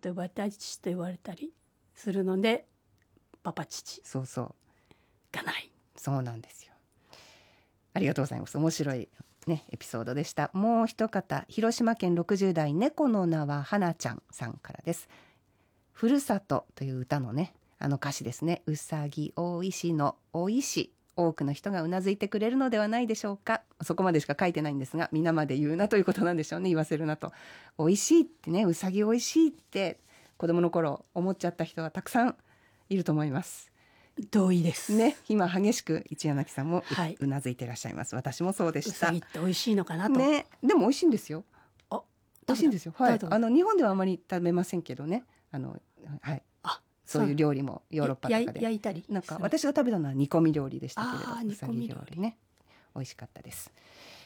と呼ばれたり父と呼ばれたりするのでパパ父そうそうがない。 そうなんですよ。ありがとうございます。面白いねエピソードでした。もう一方、広島県60代猫の名は花ちゃんさんからです。ふるさとという歌のね歌詞ですね。うさぎ大石の大石、多くの人がうなずいてくれるのではないでしょうか。そこまでしか書いてないんですが、皆まで言うなということなんでしょうね。言わせるなと。おいしいってね、うさぎおいしいって子供の頃思っちゃった人はたくさんいると思います同意ですね。今激しく一柳さんもはい、 うなずいていらっしゃいます。私もそうでした。 うさぎって美味しいのかなと、 ね、でも美味しいんですよ。 あ、 美味しいんですよ。はい、 食べた日本ではあまり食べませんけどね。はい、 あ、 そういう料理もヨーロッパとかで焼いたりなんか私が食べたのは煮込み料理でしたけれど、 あーうさぎ煮込み料理ね美味しかったです。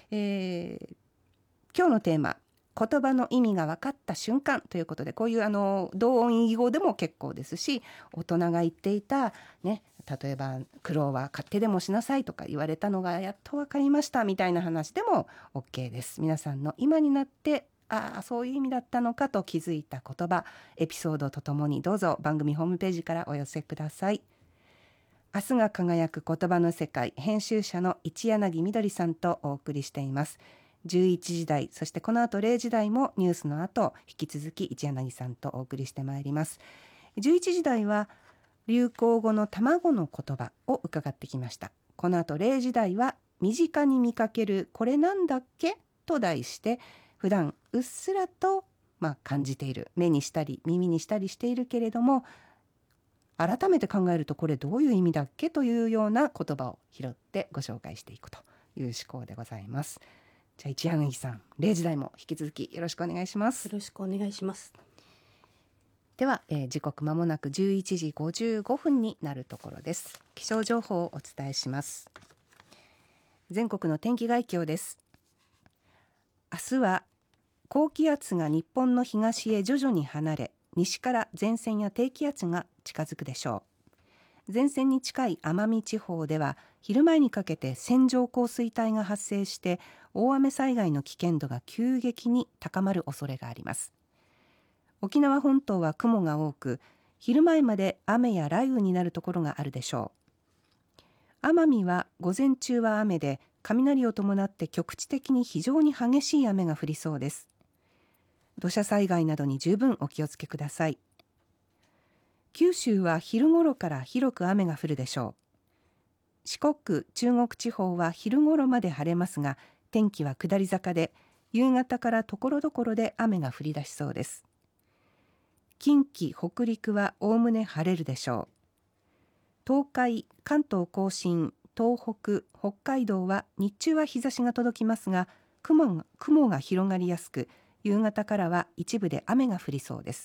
今日のテーマ、言葉の意味が分かった瞬間ということで、こういう同音異義語でも結構ですし、大人が言っていたね、例えば苦労は勝手でもしなさいとか言われたのがやっと分かりましたみたいな話でも OK です。皆さんの今になってそういう意味だったのかと気づいた言葉、エピソードとともにどうぞ番組ホームページからお寄せください。明日が輝く言葉の世界、編集者の一柳みどりさんとお送りしています。11時台、そしてこの後0時台もニュースの後引き続き一柳さんとお送りしてまいります。11時台は流行語の卵の言葉を伺ってきました。この後0時台は身近に見かけるこれなんだっけと題して、普段うっすらと感じている、目にしたり耳にしたりしているけれども、改めて考えるとこれどういう意味だっけというような言葉を拾ってご紹介していくという思考でございます。じゃあ一柳さん、0時台も引き続きよろしくお願いします。 よろしくお願いします。 では、時刻まもなく11時55分になるところです。気象情報をお伝えします。全国の天気概況です。明日は高気圧が日本の東へ徐々に離れ、西から前線や低気圧が近づくでしょう。前線に近い奄美地方では昼前にかけて線状降水帯が発生して大雨災害の危険度が急激に高まる恐れがあります。沖縄本島は雲が多く、昼前まで雨や雷雨になるところがあるでしょう。奄美は午前中は雨で雷を伴って局地的に非常に激しい雨が降りそうです。土砂災害などに十分お気をつけください。九州は昼頃から広く雨が降るでしょう。四国、中国地方は昼頃まで晴れますが、天気は下り坂で、夕方からところどころで雨が降り出しそうです。近畿、北陸はおおむね晴れるでしょう。東海、関東甲信、東北、北海道は日中は日差しが届きますが、雲が広がりやすく、夕方からは一部で雨が降りそうです。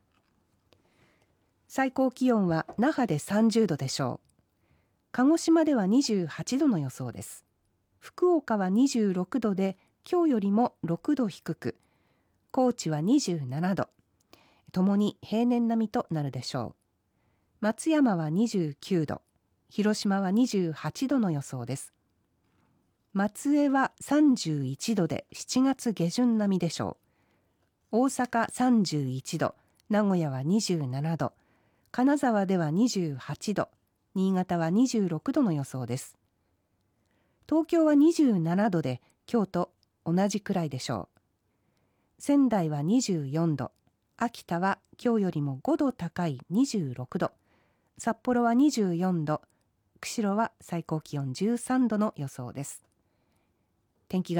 最高気温は那覇で30度でしょう。鹿児島では28度の予想です。福岡は26度で今日よりも6度低く、高知は27度、ともに平年並みとなるでしょう。松山は29度、広島は28度の予想です。松江は31度で7月下旬並みでしょう。大阪31度、名古屋は27度、金沢では28度、新潟は26度の予想です。東京は27度で今日と同じくらいでしょう。仙台は24度、秋田は今日よりも5度高い26度、札幌は24度、釧路は最高気温13度の予想です。天気が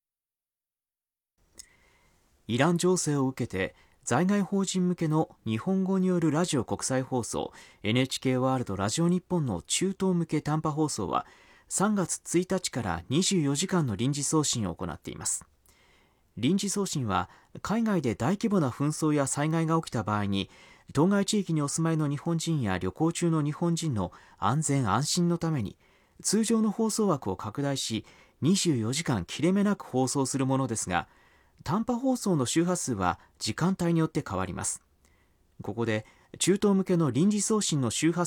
イラン情勢を受けて在外邦人向けの日本語によるラジオ国際放送 NHK ワールドラジオ日本の中東向け短波放送は3月1日から24時間の臨時送信を行っています。臨時送信は海外で大規模な紛争や災害が起きた場合に当該地域にお住まいの日本人や旅行中の日本人の安全安心のために通常の放送枠を拡大し24時間切れ目なく放送するものですが、短波放送の周波数は時間帯によって変わります。ここで中東向けの臨時送信の周波数